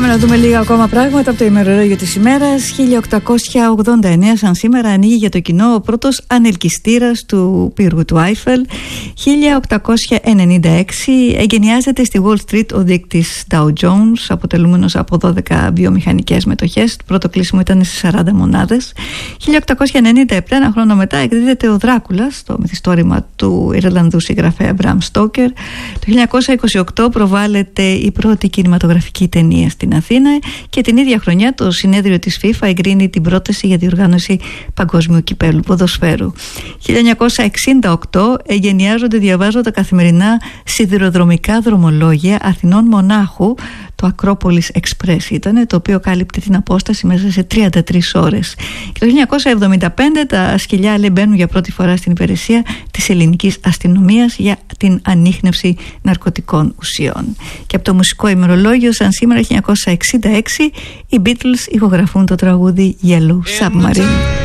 Πάμε να δούμε λίγα ακόμα πράγματα από το ημερολόγιο της ημέρας. 1889 σαν σήμερα ανοίγει για το κοινό ο πρώτος ανελκυστήρας του πύργου του Άιφελ. 1896 εγκαινιάζεται στη Wall Street ο δείκτης Dow Jones, αποτελούμενος από 12 βιομηχανικές μετοχές. Το πρώτο κλείσιμο ήταν στις 40 μονάδες. 1897, ένα χρόνο μετά, εκδίδεται ο Δράκουλας, το μυθιστόρημα του Ιρλανδού συγγραφέα Μπραμ Στόκερ. Το 1928 προβάλλεται η πρώτη κινηματογραφική ταινία στην Αθήνα και την ίδια χρονιά το συνέδριο της FIFA εγκρίνει την πρόταση για διοργάνωση παγκόσμιου κυπέλου ποδοσφαίρου. 1968 εγκαινιάζονται, διαβάζω, τα καθημερινά σιδηροδρομικά δρομολόγια Αθηνών Μονάχου. Το Ακρόπολης Express ήταν, το οποίο κάλυπτε την απόσταση μέσα σε 33 ώρες. Και το 1975 τα σκυλιά μπαίνουν για πρώτη φορά στην υπηρεσία της ελληνικής αστυνομίας για την ανίχνευση ναρκωτικών ουσιών. Και από το μουσικό ημερολόγιο, σαν σήμερα 1966, οι Beatles ηχογραφούν το τραγούδι Yellow Submarine.